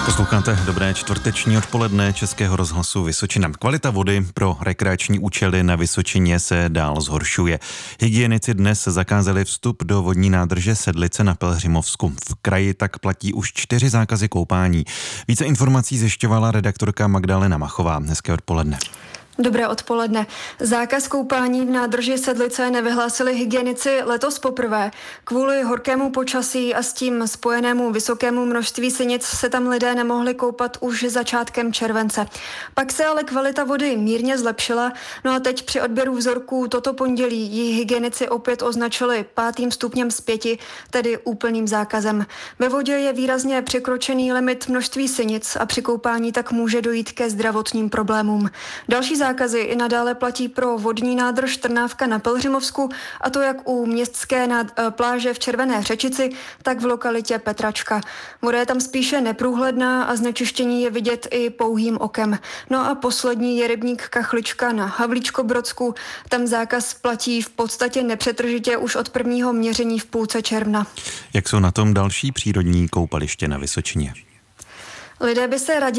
Posloucháte dobré čtvrteční odpoledne Českého rozhlasu Vysočina. Kvalita vody pro rekreační účely na Vysočině se dál zhoršuje. Hygienici dnes zakázali vstup do vodní nádrže Sedlice na Pelhřimovsku. V kraji tak platí už 4 zákazy koupání. Více informací zjišťovala redaktorka Magdalena Machová. Hezké odpoledne. Dobré odpoledne. Zákaz koupání v nádrži Sedlice nevyhlásili hygienici letos poprvé. Kvůli horkému počasí a s tím spojenému vysokému množství sinic se tam lidé nemohli koupat už začátkem července. Pak se ale kvalita vody mírně zlepšila, no a teď při odběru vzorků toto pondělí ji hygienici opět označili 5. stupněm z 5, tedy úplným zákazem. Ve vodě je výrazně překročený limit množství sinic a při koupání tak může dojít ke zdravotním problémům. Další zákazy i nadále platí pro vodní nádrž Trnávka na Pelhřimovsku, a to jak u městské pláže v Červené Řečici, tak v lokalitě Petračka. Voda je tam spíše neprůhledná a znečištění je vidět i pouhým okem. No a poslední je rybník Kachlička na Havlíčkobrodsku. Tam zákaz platí v podstatě nepřetržitě už od prvního měření v půlce června. Jak jsou na tom další přírodní koupaliště na Vysočině? Lidé by se rádi